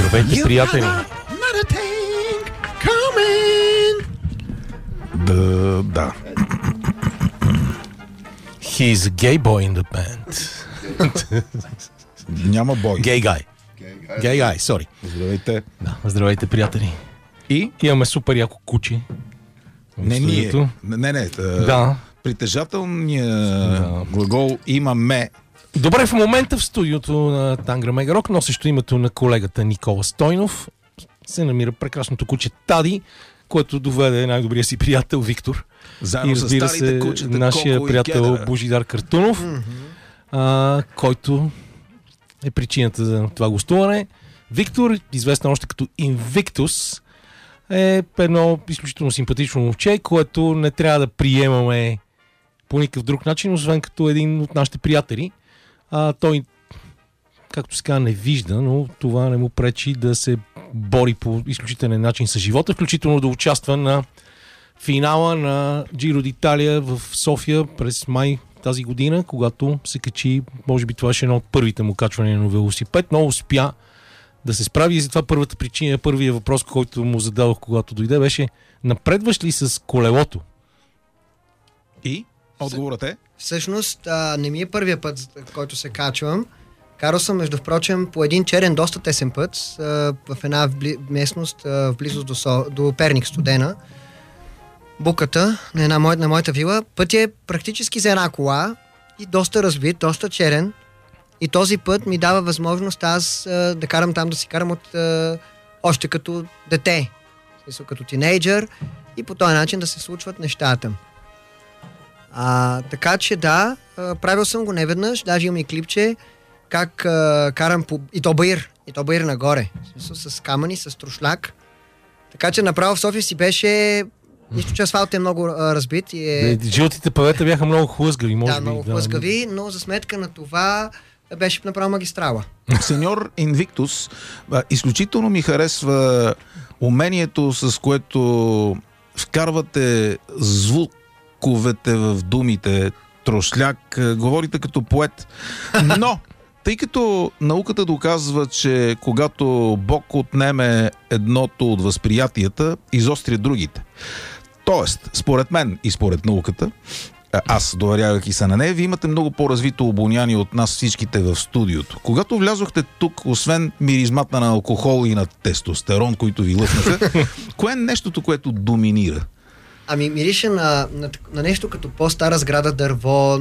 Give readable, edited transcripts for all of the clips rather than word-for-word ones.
Здравейте, приятели! Да. He's a gay boy in the band. Няма бой. Gay guy. Gay guy, sorry. Здравейте. Да, здравейте, приятели. И? Имаме супер яко куче. Не ние. Не. Да. Притежателният глагол имаме. Добре, в момента в студиото на Тангра Мегарок, носещо името на колегата Никола Стойнов, се намира прекрасното куче Тади, което доведе най-добрия си приятел Виктор. Заедно и разбира с старите се, кучета, нашия Коко приятел Божидар Картунов, който е причината за това гостуване. Виктор, известен още като Invictus, е едно изключително симпатично момче, което не трябва да приемаме по никакъв друг начин, освен като един от нашите приятели. Той, както се казва, не вижда, но това не му пречи да се бори по изключителен начин с живота, включително да участва на финала на Giro d'Italia в София през май тази година, когато се качи, може би това ще е едно от първите му качвания на велосипед, но успя да се справи и затова първата причина, първият въпрос, който му зададох, когато дойде, беше: напредваш ли с колелото? И? Отговорът е? Всъщност, не ми е първия път, който се качвам. Карал съм, между впрочем, по един черен, доста тесен път в една местност в близост до Перник, Студена. Буката на моята вила. Път е практически за една кола и доста разбит, доста черен. И този път ми дава възможност аз да карам там, да си карам още като дете, като тинейджър, и по този начин да се случват нещата. Така че да, правил съм го неведнъж, даже имам и клипче, как карам и то баир нагоре, с камъни, с трошляк. Така че направо в София си беше, нищо че асфалт е много разбит. Жълтите павета бяха много хлъзгави, може би. Да, много хлъзгави, но за сметка на това беше направо магистрала. Сеньор Invictus, изключително ми харесва умението, с което вкарвате звуковете в думите, трошляк, говорите като поет. Но, тъй като науката доказва, че когато Бог отнеме едното от възприятията, изостря другите. Тоест, според мен и според науката, аз доверявах и се на нея, вие имате много по-развито обоняние от нас всичките в студиото. Когато влязохте тук, освен миризмата на алкохол и на тестостерон, които ви лъснаха, кое е нещото, което доминира? Мирише на нещо като по-стара сграда, дърво,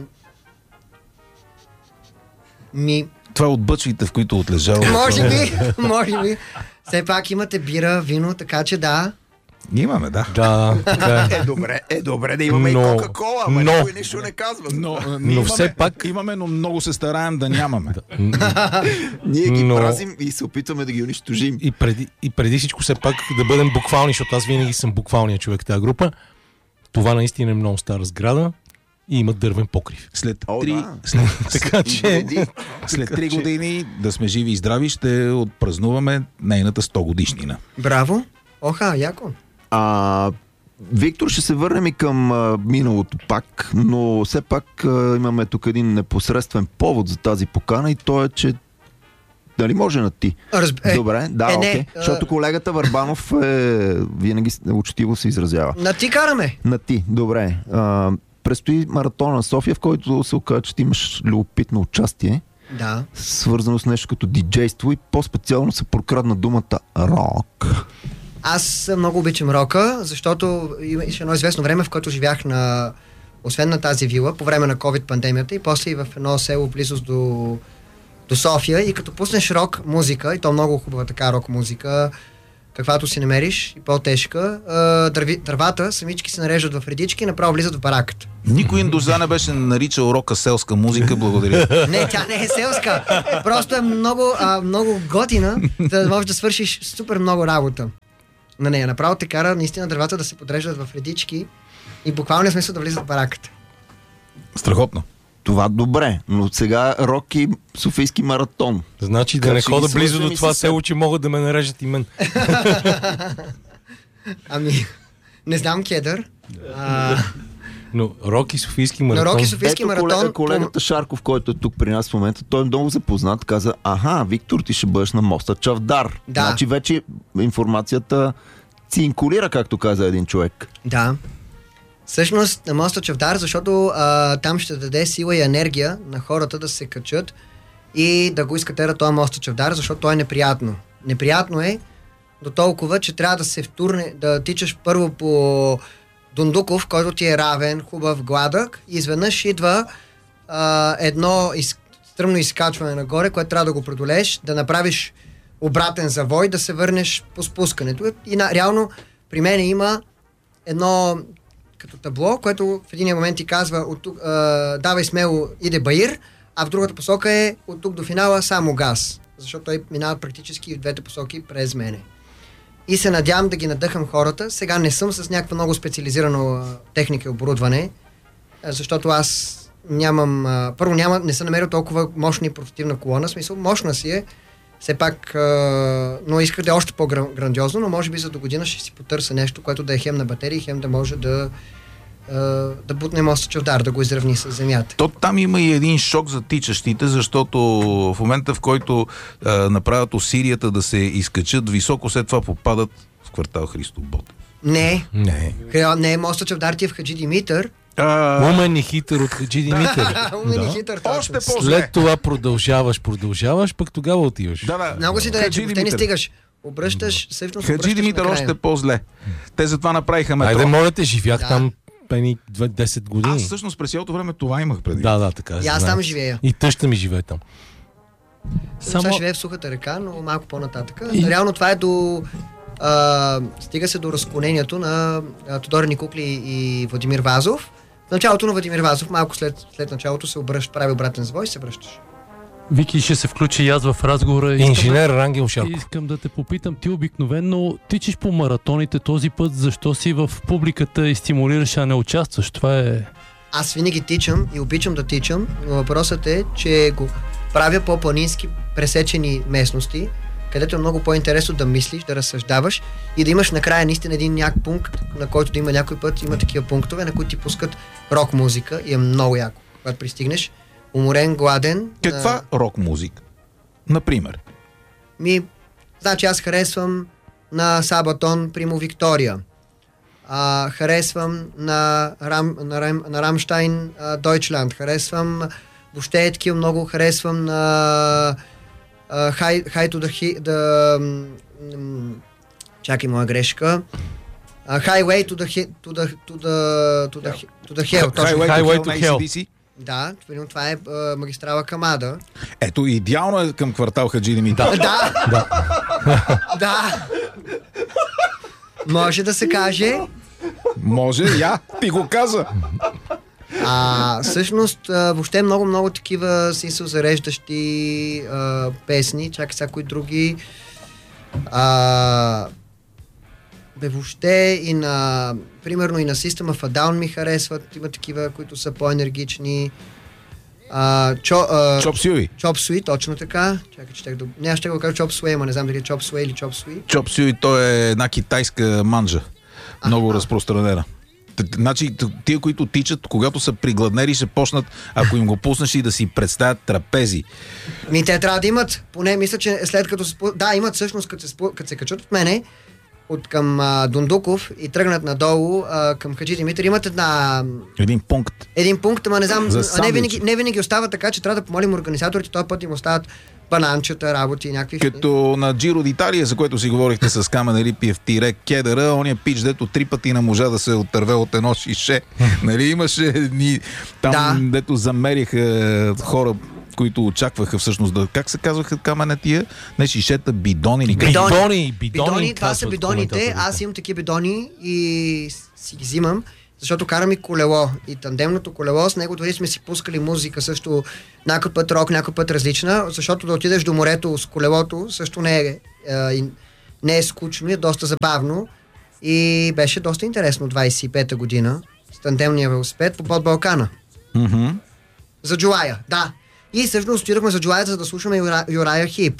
Това е от бъчвите, в които отлежава. Може би. Все пак имате бира, вино, така че да. Имаме, да. Да. Добре да имаме и Кока-кола, ама никой нищо не казва. Но все пак имаме, но много се стараем да нямаме. Ние ги празим и се опитваме да ги унищожим. И преди всичко все пак да бъдем буквални, защото аз винаги съм буквалният човек в тази група. Това наистина е много стара сграда и има дървен покрив. След 3 години да сме живи и здрави, ще отпразнуваме нейната 100 годишнина. Браво! Яко! Виктор, ще се върнем и към миналото пак, но все пак имаме тук един непосредствен повод за тази покана и то е, че дали може на ти? Добре, окей. Защото колегата Върбанов винаги учтиво се изразява. На ти караме? На ти, добре. Предстои маратона на София, в който се оказа, че ти имаш любопитно участие. Да. Свързано с нещо като диджейство и по-специално се прокрадна думата рок. Аз много обичам рока, защото имаше едно известно време, в което живях освен на тази вила, по време на COVID-пандемията и после и в едно село близост до София, и като пуснеш рок музика, и то много хубава така рок музика, каквато си намериш, и по-тежка, дървата самички се нареждат в редички и направо влизат в бараката. Никой индоза не беше наричал рока селска музика, благодаря. Не, тя не е селска. Просто е много готина, да можеш да свършиш супер много работа на нея. Направо те кара наистина дървата да се подреждат в редички и буквално смисъл да влизат в бараката. Страхотно. Това добре, но сега рок и Софийски маратон. Значи да не хода близо до това село, че могат да ме нарежат и мен. Не знам, кедър. Но Роки Софийски маратон... На Роки Софийски Ето маратон... колегата Шарков, който е тук при нас в момента, той е много запознат, каза, Виктор, ти ще бъдеш на моста Чавдар. Да. Значи вече информацията цинкулира, както каза един човек. Да. Всъщност на моста Чавдар, защото там ще даде сила и енергия на хората да се качат и да го изкатерат този моста Чавдар, защото то е неприятно. Неприятно е до толкова, че трябва да се втурне, да тичаш първо по Дундуков, който ти е равен, хубав, гладък, и изведнъж идва едно стръмно изкачване нагоре, което трябва да го преодолееш, да направиш обратен завой, да се върнеш по спускането. И реално при мен има едно като табло, което в един момент ти казва от тук, давай смело, иде Баир, а в другата посока е от тук до финала само газ. Защото той минава практически в двете посоки през мене. И се надявам да ги надъхам хората. Сега не съм с някаква много специализирана техника и оборудване, защото аз нямам... Първо не съм намерил толкова мощна и портативна колона. В смисъл, мощна си е, все пак, но исках да е още по-грандиозно, но може би за до година ще си потърся нещо, което да е хем на батерии, хем да може да бутне моста Чавдар, да го изравни с земята. То там има и един шок за тичащите, защото в момента, в който направят усилията да се изкачат високо, след това попадат в квартал Христо Ботев. Не. Не. Моста Чавдар ти е в Хаджи Димитър. Умен и хитър от Хаджи Димитър. Умен и хитър, точно. Още по-зле. След това продължаваш, пък тогава отиваш. Да. Много си далече, Хаджи въобще не Димитър. стигаш. Обръщаш, всъщност Хаджи Димитър още по-зле. Те затова направиха метро. Айде, моля те, живях Да. там 10 години. Аз всъщност през цялото време това имах преди. Да, така. И аз знам. там живея. И тъща ми живее там. Сега живее в Сухата река, но малко по-нататък. Реално това е до... стига се до разклонението на Тодор Никукли и Владимир Вазов. В началото на Владимир Вазов, малко след началото се прави обратен завой и се връщаш. Вики, ще се включи и аз в разговора. Инженер Рангел Шарков. Искам да те попитам, ти обикновено тичаш по маратоните този път, защо си в публиката и стимулираш, а не участваш? Това е... Аз винаги тичам и обичам да тичам, но въпросът е, че го правя по планински пресечени местности, където е много по-интересно да мислиш, да разсъждаваш и да имаш накрая наистина един пункт, на който да има някой път, има такива пунктове, на които ти пускат рок музика и е много яко. Когато пристигнеш, уморен, гладен. Каква рок музика? Например. Значи аз харесвам на Сабатон Примо Виктория. Харесвам на Рамштайн Дойчланд. Харесвам въобще такива много. Харесвам на High to the чакай, моя грешка. Highway to the Hell. Точно. Highway to Hell. AC/DC. Да, това е магистрала Камада. Ето, идеално е към квартал Хаджи Димитър. Да. Може да се каже. Може, ти го каза. Всъщност, въобще много такива си се зареждащи песни. Чакай сега, кои други. Въобще и на, примерно и на System of a Down ми харесват. Има такива, които са по-енергични. Chop Suey. Chop Suey, точно така. Чакай, аз ще го кажа Chop Suey, ама не знам дали е Chop Suey или Chop Suey. Chop Suey, то е една китайска манджа. Много разпространена. Значи, тия, които тичат, когато са пригладнели, ще почнат, ако им го пуснеш, и да си представят трапези. Те трябва да имат, поне мисля, че след като имат всъщност, като се качат от мене, от към Дундуков и тръгнат надолу към Хаджи Димитър, имат един пункт, ама не знам, не винаги остава така, че трябва да помолим организаторите, този път им остават бананчета, работи и някакви... Като на Джиро d'Italia, за което си говорихте с Камен Липиев тире Кедъра, ония пич, дето 3 пъти не можа да се отърве от едно шише. Нали имаше там, дето замериха хора, които очакваха всъщност как се казваха камена тия? Не шишета, бидони или бидони, това са бидоните. Аз имам такива бидони и си ги взимам, защото карам и колело. И тандемното колело, с него дори сме си пускали музика също, някой път рок, някой път различна, защото да отидеш до морето с колелото също не е скучно, е доста забавно и беше доста интересно 25-та година с тандемния велосипед по Балкана. За Джулая, да. И всъщност отидохме за Джулая, за да слушаме Юрая Хип.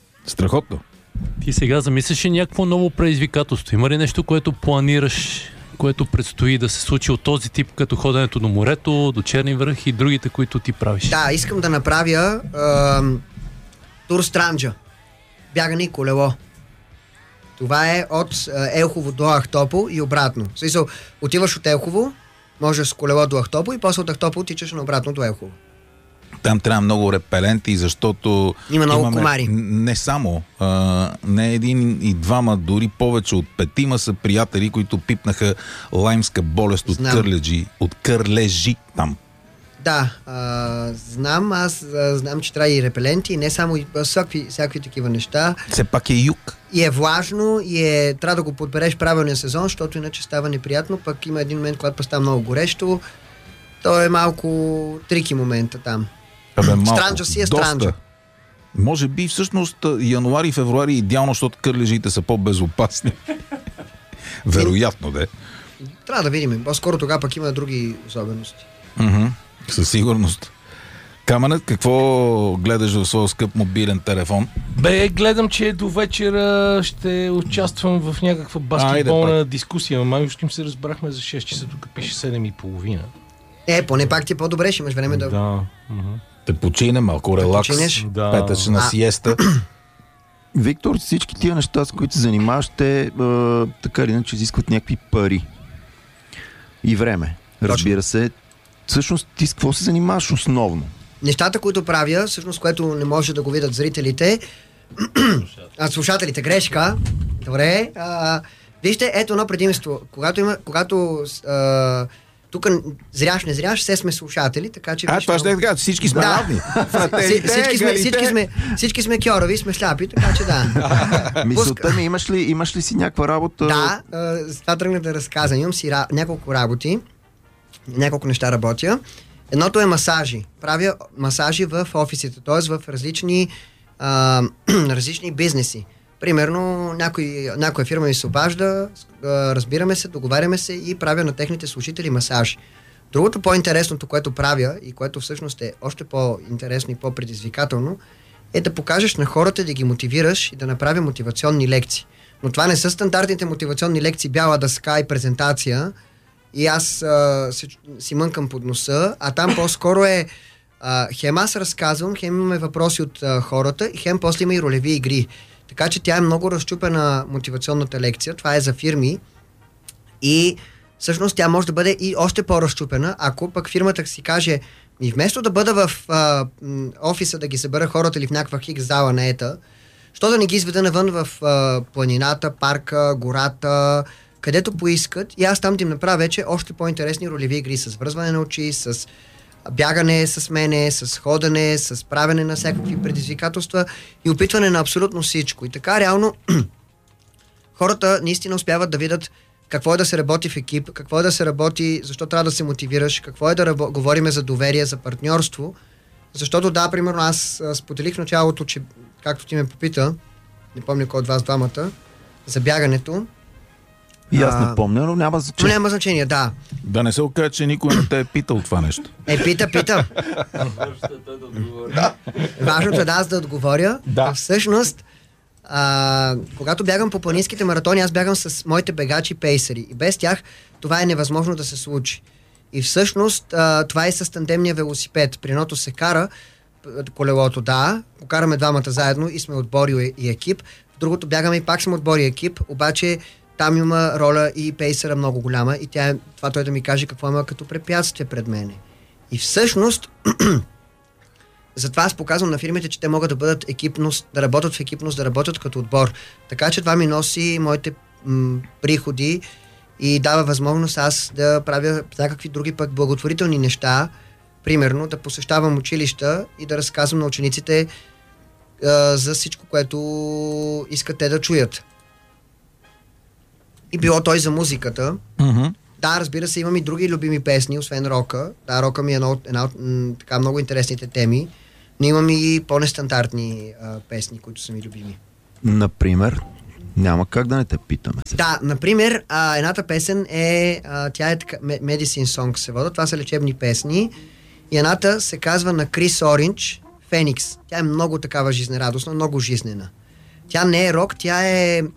Страхотно. Ти сега замисляш ли някакво ново предизвикателство? Има ли нещо, което планираш което предстои да се случи от този тип, като ходенето до морето, до Черни връх и другите, които ти правиш? Да, искам да направя тур Странджа. Бягане и колело. Това е от Елхово до Ахтопол и обратно. В смисъл, отиваш от Елхово, можеш с колело до Ахтопол и после от Ахтопол тичаш наобратно до Елхово. Там трябва много репеленти, защото Има много комари. Не само, не един и двама, дори повече от 5 са приятели, които пипнаха лаймска болест от кърлежи там. Да, знам, аз знам, че трябва и репеленти, и не само и всякакви такива неща. Все пак е юг. И е влажно, и трябва да го подбереш правилния сезон, защото иначе става неприятно, пък има един момент, когато става много горещо. То е малко трики момента там. Странджа си е Странджа. Може би всъщност януари и февруари идеално, защото кърлежите са по-безопасни. Вероятно, да. Трябва да видим. По-скоро тогава пък има други особености. Със сигурност. Каменът, какво гледаш в своя скъп мобилен телефон? Гледам, че до вечера ще участвам в някаква баскетболна дискусия. Май още им се разбрахме за 6 часа, тук пише 7:30. Поне пак ти е по-добре, ще имаш време да... Да. Те почине, малко релакс. Петъчна сиеста. Виктор, всички тия неща, с които се занимаваш, те така или иначе изискват някакви пари и време. Разбира се. Всъщност ти с какво се занимаваш основно? Нещата, които правя, всъщност, което не може да го видят зрителите, слушателите, грешка. Добре. Вижте, ето едно предимство. Когато тук зряш, не зряш, все сме слушатели, така че... това ще е така, всички сме равни. Всички сме кьорови, сме шляпи, така че да. Мисълта ми, имаш ли си някаква работа? Да, това тръгнах да разказвам. Имам си няколко работи, няколко неща работя. Едното е масажи. Правя масажи в офисите, т.е. в различни бизнеси. Примерно, някоя фирма ми се обажда, разбираме се, договаряме се и правя на техните служители масажи. Другото по-интересното, което правя и което всъщност е още по-интересно и по-предизвикателно, е да покажеш на хората, да ги мотивираш и да направя мотивационни лекции. Но това не са стандартните мотивационни лекции, бяла дъска и презентация и аз си мънкам под носа, а там по-скоро е хем аз разказвам, хем имаме въпроси от хората и хем после има и ролеви игри. Така че тя е много разчупена мотивационната лекция. Това е за фирми и всъщност тя може да бъде и още по-разчупена, ако пък фирмата си каже, и вместо да бъда в офиса да ги събера хората или в някаква хикс зала на ета, що да не ги изведа навън в планината, парка, гората, където поискат и аз там да им направя вече още по-интересни ролеви игри с връзване на очи, с бягане с мене, с ходене, с правене на всякакви предизвикателства и опитване на абсолютно всичко. И така реално хората наистина успяват да видят какво е да се работи в екип, какво е да се работи, защо трябва да се мотивираш, какво е да говориме за доверие, за партньорство. Защото да, примерно аз споделих в началото, че както ти ме попита, не помня кой от вас двамата, за бягането. И аз не помня, но няма значение. Няма значение, да. Да не се окаже, че никой не те е питал това нещо. Пита. Важното е да аз да отговоря. Да. Всъщност, когато бягам по планинските маратони, аз бягам с моите бегачи пейсери. И без тях това е невъзможно да се случи. И всъщност това е с тандемния велосипед. При едното се кара колелото, да, го караме двамата заедно и сме отбор и екип. В другото бягаме и пак сме отбор и екип, обаче там има роля и пейсера много голяма и това той да ми каже какво има като препятствие пред мене. И всъщност затова аз показвам на фирмите, че те могат да бъдат екипност, да работят в екипност, да работят като отбор. Така че това ми носи моите приходи и дава възможност аз да правя някакви други пък благотворителни неща, примерно да посещавам училища и да разказвам на учениците за всичко, което искат те да чуят. И било той за музиката. Mm-hmm. Да, разбира се, имам и други любими песни, освен рока. Да, рока ми е една от така много интересните теми, но имам и по-нестандартни песни, които са ми любими. Например? Няма как да не те питаме. Да, например, едната песен е, тя е Medicine Song се вода, това са лечебни песни. И едната се казва на Крис Оринч, Феникс. Тя е много такава жизнерадостна, много жизнена. Тя не е рок, тя е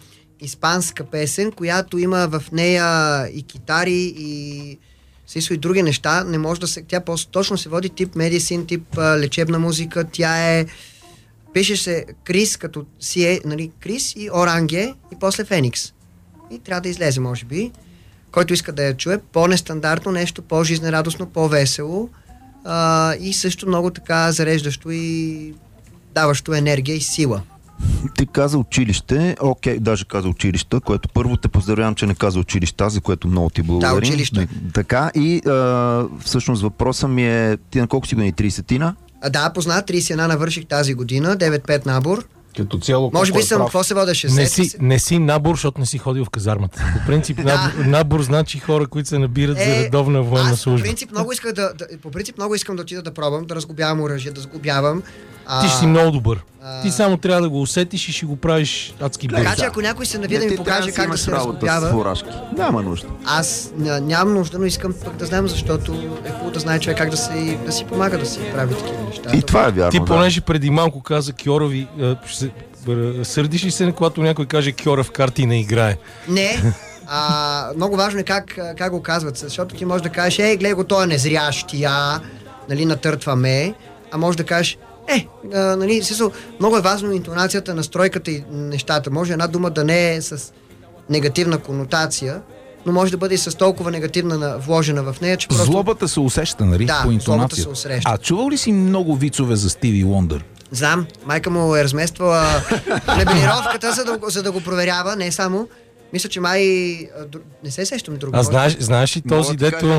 испанска песен, която има в нея и китари, и и други неща. Не може да се... Тя точно се води тип медицин, тип лечебна музика. Тя е... Пише се Крис, като си е, нали, Крис и Оранге, и после Феникс. И трябва да излезе, може би. Който иска да я чуе, по-нестандартно нещо, по-жизнерадостно, по-весело и също много така зареждащо и даващо енергия и сила. Ти каза училище, окей, даже каза училища, което първо те поздравявам, че не каза училища, за което много ти благодарим. Да, училища. Така, и всъщност въпросът ми е, ти на колко си години? 30-тина? Да, позна, 31 навърших тази година, 9-5 набор. Като цяло, може би съм, какво се вода, 60? Не си набор, защото не си ходил в казармата. По принцип, набор значи хора, които се набират за редовна военна служба. По принцип много искам да отида да пробвам, да разглобявам оръжие, да сглобявам. Ти ще си много добър. Ти само трябва да го усетиш и ще го правиш адски бързо. Така че ако някой се навие да ми покаже как да се разглобява... Няма нужда. Аз нямам нужда, но искам пък да знам, защото е хубаво да знае човек как да си помага да си прави такива неща. И това е вярно. Ти понеже преди малко каза Кьорови, сърдиш ли се, когато някой каже Кьора в карти не играе? Не. Много важно е как го казват, защото ти можеш да кажеш, гледай го, той е незрящия, нали, натъртваме, а можеш да кажеш, нали, много е важно интонацията, настройката и нещата. Може една дума да не е с негативна конотация, но може да бъде и с толкова негативна вложена в нея, че просто... Злобата се усеща, нали? Да, по интонация. злобата се усеща. А чувал ли си много вицове за Стиви Уондър? Знам, майка му е размествала мебелировката, за да го проверява, не само. Мисля, че май... Не се сещам друго. Знаеш ли този, дето...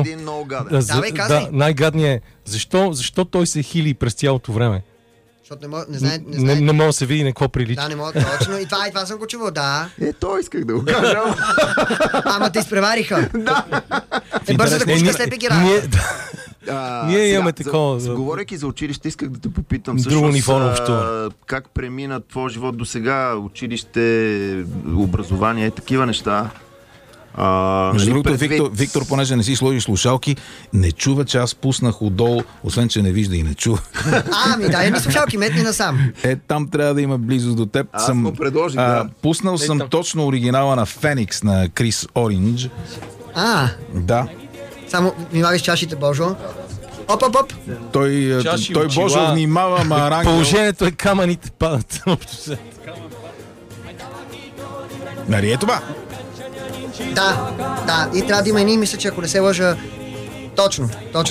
най-гадният е. Защо той се хили през цялото време? Защото не може да се види на какво прилича. Да, не мога, точно. И това съм го чувал, да. То исках да го кажа. Ама те изпревариха. Да. Бързо да пуска, слепи ги работа. Ние имаме такова. Говорейки за училище, исках да те попитам друго ниво на общуване. Как премина твой живот до сега? Училище, образование, такива неща. Между другото, Виктор, понеже не си сложи слушалки, не чува, че аз пуснах отдолу, освен че не вижда и не чува. Дай ми слушалки, метни насам. Там трябва да има близо до теб. Аз му предложих, пуснал съм точно оригинала на Феникс на Крис Ориндж. Да. Само внимавай с чашите, Божо. Оп. Той Божо внимава, ама Рангел... Положението е камъните падат. Нали е това? Да. И трябва да има и мисля, че ако не се лъжа... Точно.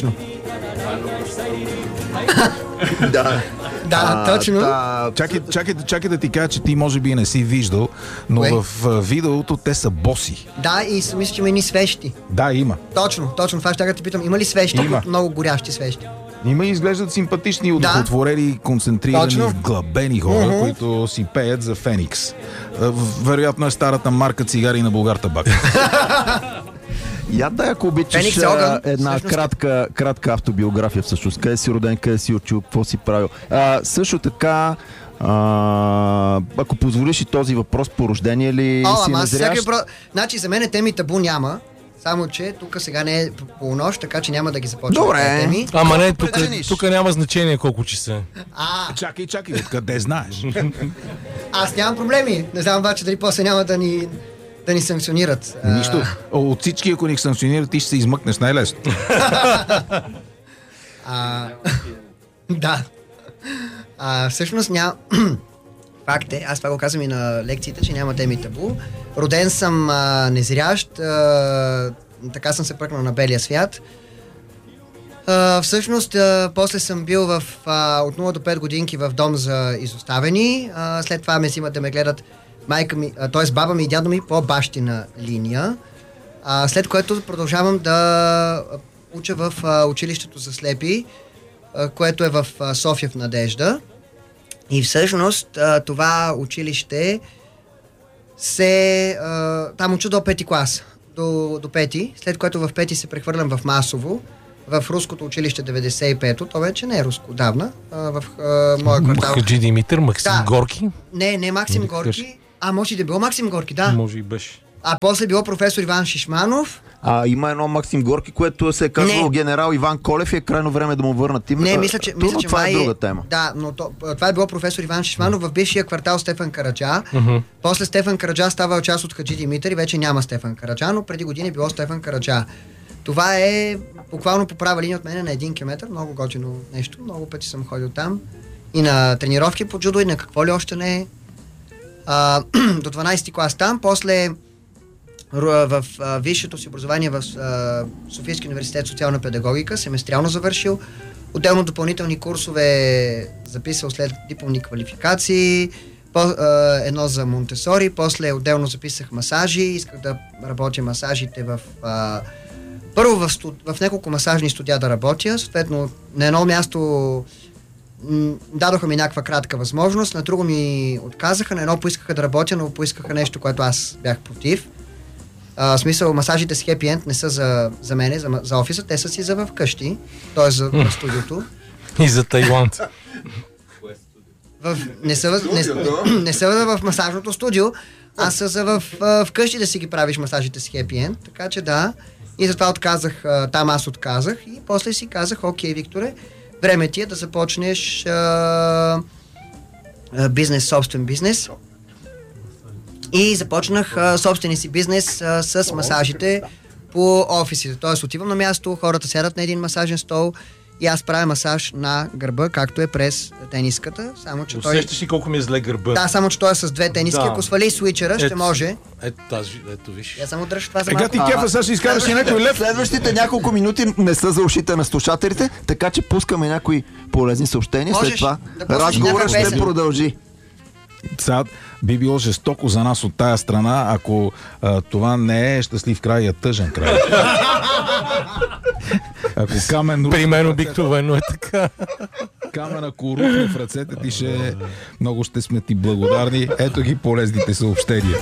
Да, точно. Чакай да ти кажа, че ти може би не си виждал, но в видеото те са боси. Да, и мисля, че има и свещи. Да, има. Точно. Това ще да те питам. Има ли свещи? Има. Много горящи свещи. Има и изглеждат симпатични, удовлетворени, концентрирани, вглъбени хора, които си пеят за Феникс. Вероятно е старата марка цигари на Булгартабак. Ако обичаш една кратка автобиография всъщност. Къде си роден, къде си учил, какво си правил. Също така, ако позволиш и този въпрос, по рождение ли си незрящ? Значи за мен теми табу няма. Само, че тук сега не е полунощ, така че няма да ги започвам. Добре. Теми. Ама не, тук няма значение колко часа. Чакай, откъде знаеш? Аз нямам проблеми. Не знам обаче дали после няма да ни санкционират. Нищо. От всички, ако ни санкционират, ти ще се измъкнеш най-лесно. Да. Всъщност няма... Факт е, аз това го казвам и на лекциите, че няма теми табу. Роден съм незрящ, така съм се пръкнал на белия свят. Всъщност, после съм бил от 0 до 5 годинки в дом за изоставени. След това ме взимат да ме гледат майка ми, т.е. баба ми и дядо ми по бащина линия. След което продължавам да уча в училището за слепи, което е в София в Надежда. И всъщност това училище там уча до 5-ти клас. До 5-ти, след което в 5-ти се прехвърлям в Масово, в руското училище 95-то, то вече не е руско, отдавна, в моя квартал. Хаджи Димитър, Максим Горки? Не Максим Горки. Може и да било Максим Горки, да. Може и беше. А после било професор Иван Шишманов. Има едно Максим Горки, което се е казвал генерал Иван Колев и е крайно време да му върнат името. Не, мисля, че това е друга тема. Да, но това е било професор Иван Шишманов в бившия квартал Стефан Караджа. После Стефан Караджа става част от Хаджи Димитър и вече няма Стефан Караджа, но преди години било Стефан Караджа. Това е буквално по права линия от мене на 1 км, много готино нещо, много пъти съм ходил там. И на тренировки по джудо, и на какво ли още не. До 12 клас там, после в висшето си образование в Софийския университет социална педагогика, семестриално завършил, отделно допълнителни курсове записал след дипломни квалификации, едно за Монтесори, после отделно записах масажи, исках да работя масажите първо в няколко масажни студия да работя, съответно на едно място дадоха ми някаква кратка възможност, на друго ми отказаха, на едно поискаха да работя, но поискаха нещо, което аз бях против. В смисъл, масажите с Happy End не са за мене, за офиса, те са си за вкъщи, т.е. за студиото. И за Тайланд. Не са в масажното студио, а са за вкъщи да си ги правиш масажите с Happy End, така че да. И затова отказах, там аз отказах и после си казах, окей, Викторе, време ти е да започнеш собствен бизнес. И започнах собствения си бизнес с масажите по офисите. Тоест отивам на място, хората сядат на един масажен стол и аз правя масаж на гърба, както е през тениската. Само, че усещаш ли колко ми е зле гърба? Да, само че той е с 2 тениски. Да. Ако свали свичера, ще може. Ето виж. Я само дръж това за малко. Ти кефа, сега ще изкараш и някой лев. Следващите няколко минути не са за ушите на слушателите, така че пускаме някои полезни съобщения. След това разговорът ще продължи. Сега би било жестоко за нас от тая страна, ако това не е щастлив край, а тъжен край. Ако камен... При мен обикновено е така. Камена рухне в ръцете ти, много ще сме ти благодарни. Ето ги полезните съобщения.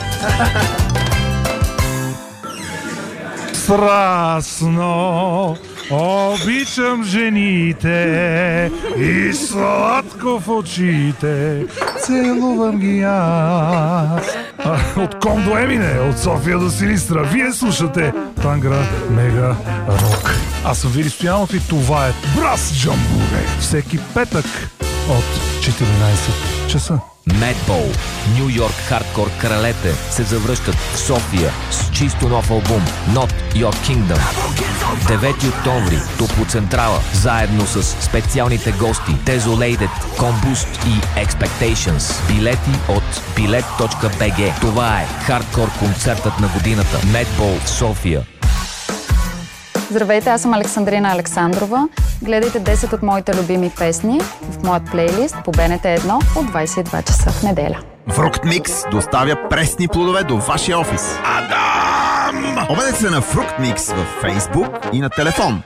Страстно обичам жените и сладко в очите целувам ги аз. От Ком до Емине, от София до Силистра, вие слушате Тангра Мега Рок. Аз съм Вили Стоянов и това е Брас Джамбуре. Всеки петък от 14 часа. Madball, Ню Йорк хардкор кралете се завръщат в София с чисто нов албум Not Your Kingdom. 9 октомври, Топлоцентрала, заедно с специалните гости Desolated, Combust и Expectations. Билети от bilet.bg. Това е хардкор концертът на годината. Madball в София. Здравейте, аз съм Александрина Александрова. Гледайте 10 от моите любими песни в моят плейлист по БНТ 1 от 22 часа в неделя. Fruct Mix доставя пресни плодове до вашия офис. Адам! Обадете се на Fruct Mix във Facebook и на телефон.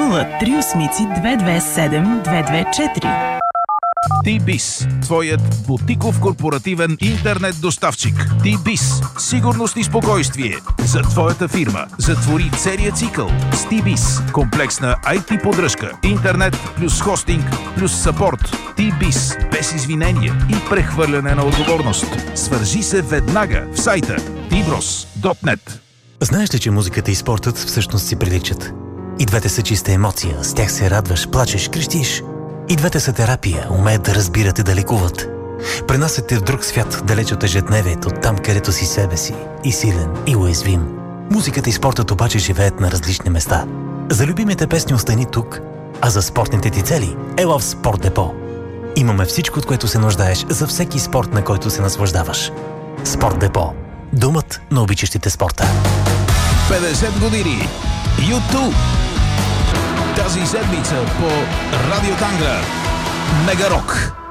0387227 T-Biz, твоят бутиков корпоративен интернет доставчик. T-Biz, сигурност и спокойствие за твоята фирма. Затвори целия цикъл с T-Biz. Комплексна IT поддръжка, интернет плюс хостинг плюс съпорт. T-Biz, без извинения и прехвърляне на отговорност. Свържи се веднага в сайта tbros.net. Знаеш ли, че музиката и спортът всъщност си приличат? И двете са чиста емоция, с тях се радваш, плачеш, крещиш. И двете са терапия, умеят да разбират и да лекуват. Пренасят те в друг свят, далеч от ежедневието, там където си себе си, и силен, и уязвим. Музиката и спортът обаче живеят на различни места. За любимите песни остани тук, а за спортните ти цели ела в Спорт Депо. Имаме всичко, от което се нуждаеш за всеки спорт, на който се наслаждаваш. Спорт Депо. Думът на обичащите спорта. 50 години. YouTube. Тази седмица по Радио Тангра. Мега Рок.